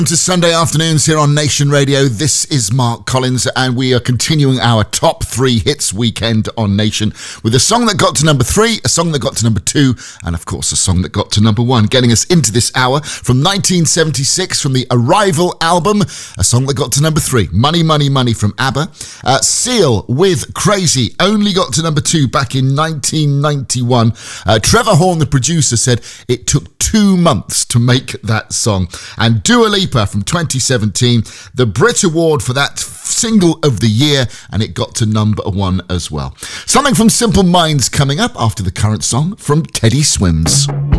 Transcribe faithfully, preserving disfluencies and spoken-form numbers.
To Sunday afternoons here on Nation Radio. This is Mark Collins, and we are continuing our top three hits weekend on Nation with a song that got to number three, a song that got to number two, and of course a song that got to number one. Getting us into this hour from nineteen seventy-six from the Arrival album, a song that got to number three, Money, Money, Money from ABBA. Uh, Seal with Crazy only got to number two back in nineteen ninety-one. Uh, Trevor Horn, the producer, said it took two months to make that song. And Dua Lipa from twenty seventeen, the Brit Award for that single of the year, and it got to number one as well. Something from Simple Minds coming up after the current song from Teddy Swims.